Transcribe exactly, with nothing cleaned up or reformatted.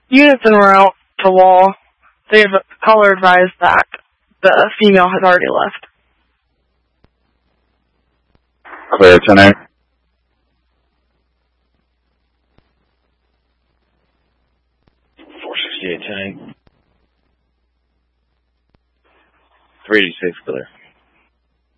Units en route to Wall. They have caller advised that the female has already left. Clear, ten eight. four sixty-eight, ten eight. three eighty-six, clear.